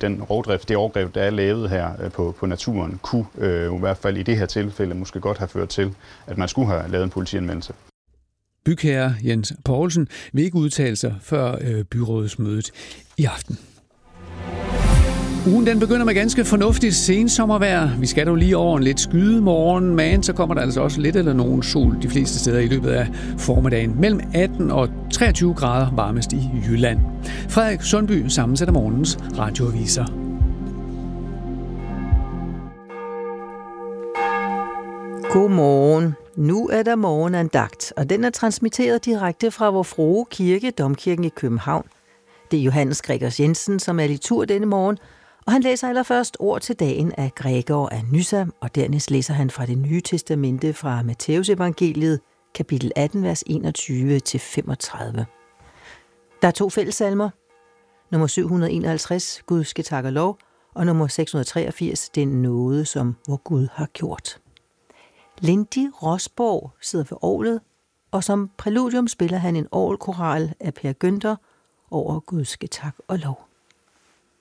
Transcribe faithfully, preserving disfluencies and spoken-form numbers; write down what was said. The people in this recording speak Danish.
den rovdrift, det overgreb, der er lavet her øh, på, på naturen, kunne øh, i hvert fald i det her tilfælde måske godt have ført til, at man skulle have lavet en politianmeldelse. Bygherre Jens Poulsen vil ikke udtale sig før øh, byrådsmødet i aften. Ugen den begynder med ganske fornuftigt sensommervejr. Vi skal dog lige over en lidt skyde morgen, men så kommer der altså også lidt eller nogen sol de fleste steder i løbet af formiddagen. Mellem atten og treogtyve grader varmest i Jylland. Frederik Sundby sammensætter morgens radioaviser. Godmorgen. Nu er der morgenandagt, og den er transmitteret direkte fra Vor Frue Kirke, Domkirken i København. Det er Johannes Gregers Jensen, som er litur denne morgen, og han læser allerførst ord til dagen af Gregor af Nyssa, og dernæst læser han fra det nye testamente fra Matteus evangeliet, kapitel atten, vers enogtyve til femogtredive. Der er to fællessalmer. Nummer syv hundrede enoghalvtreds, Gud skal takke og lov, og nummer seks hundrede treogfirs, Den nåde, som vor Gud har gjort. Lindy Rosborg sidder ved orglet, og som præludium spiller han en orgelkoral af Per Günther over Gud skal tak og lov.